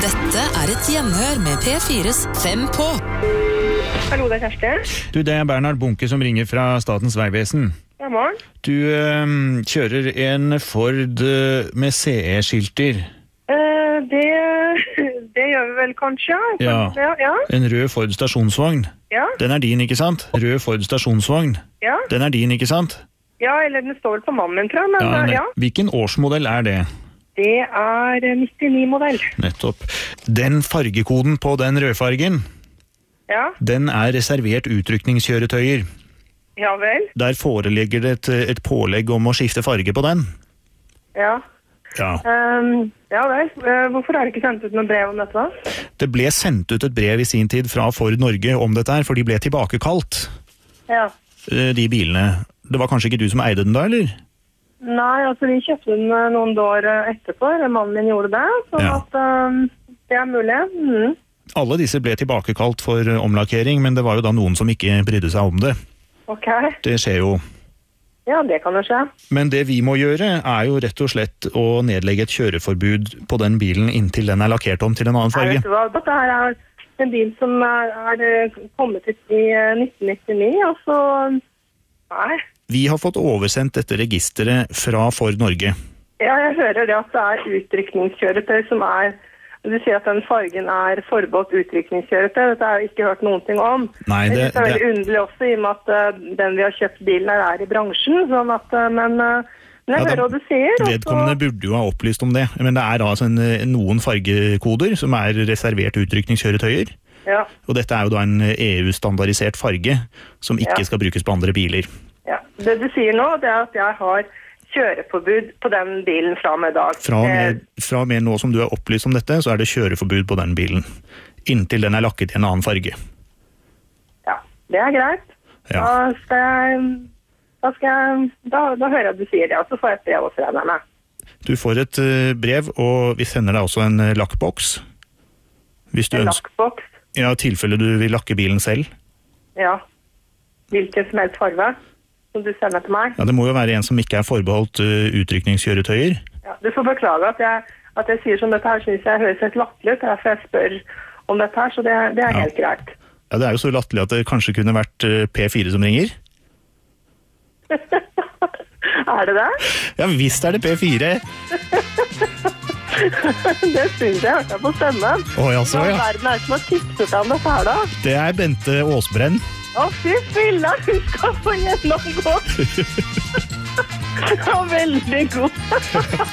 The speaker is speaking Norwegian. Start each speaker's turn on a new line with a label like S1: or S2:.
S1: Dette et gjenhør med P4's 5 på.
S2: Hallo, det Kjersti.
S3: Du, det Bernhard Bunke som ringer fra Statens Vegvesen.
S2: Ja, morgen.
S3: Du kjører en Ford med CE-skilter.
S2: Det gjør vi vel kanskje.
S3: Ja. En rød Ford stasjonsvogn.
S2: Ja.
S3: Den din, ikke sant? Rød Ford stasjonsvogn.
S2: Ja.
S3: Den din, ikke sant?
S2: Ja, eller den står vel på mannen min, tror jeg, men ja.
S3: Hvilken årsmodell det?
S2: Det 99-modell.
S3: Nettopp. Den fargekoden på den rødfargen,
S2: Ja.
S3: den reservert utrykningskjøretøyer.
S2: Ja vel.
S3: Der foreligger det et pålegg om å skifte farge på den.
S2: Ja.
S3: Ja.
S2: Ja vel. Hvorfor har du ikke sendt ut noen brev om dette da?
S3: Det ble sendt ut et brev i sin tid fra Ford Norge om dette her, for de ble tilbakekalt,
S2: Ja.
S3: de bilene. Det var kanskje ikke du som eide den da, eller?
S2: Nei, altså vi kjøpte den noen år etterpå. Mannen min gjorde det, så
S3: Ja.
S2: at det mulig. Mm.
S3: Alle disse ble tilbakekalt for omlakkering, men det var jo da noen som ikke brydde seg om det.
S2: Ok.
S3: Det skjer jo.
S2: Ja, det kan jo skje.
S3: Men det vi må gjøre jo rett og slett å nedlegge et kjøreforbud på den bilen inntil den lakkert om til en annen
S2: Nei,
S3: farge.
S2: vet du hva? Dette her en bil som kommet ut i 1999, og så... Nei.
S3: Vi har fått oversendt dette registeret fra Ford Norge.
S2: Ja, jeg hører det at det utrykningskjøretøy som du sier at den fargen forbeholdt utrykningskjøretøy. Dette har jeg ikke hørt noen ting om.
S3: Nei,
S2: det er veldig underlig også, i og med at den vi har kjøpt bilen i bransjen. Sånn at, men jeg hører hva du sier.
S3: Vedkommende burde jo ha opplyst om det, men det da altså noen fargekoder som reservert utrykningskjøretøyer.
S2: Ja.
S3: Og dette jo da en EU-standardisert farge som ikke skal brukes på andre biler.
S2: Ja. Det du sier nå, det at jeg har kjøreforbud på den bilen fra og med i dag.
S3: Fra og med nå som du har opplyst om dette, så det kjøreforbud på den bilen. Inntil den lakket i en annen farge.
S2: Ja, det greit.
S3: Ja.
S2: Da hører jeg du sier det, og så får jeg et brev også fra meg.
S3: Du får et brev, og vi sender deg også en lakkboks. Hvis du
S2: lakkboks?
S3: Ja, i tilfelle du vil lakke bilen selv.
S2: Ja. Hvilken som helst farge som du sender til meg?
S3: Ja, det må jo være en som ikke forbeholdt utrykningskjøretøyer.
S2: Ja, du får beklage at jeg sier som dette her, synes jeg høres helt latterlig ut, derfor jeg spør om dette her, så det helt greit.
S3: Ja, det jo så latterlig at det kanskje kunne vært P4 som ringer.
S2: Det det?
S3: Ja, visst det P4.
S2: Det synes jeg hørte på stemmen.
S3: Jaså, ja.
S2: Hva verden som har tipset om dette her da?
S3: Det Bente Åsbrenn.
S2: Å, fy filla, hun skal få gjennomgå. Ja, veldig god.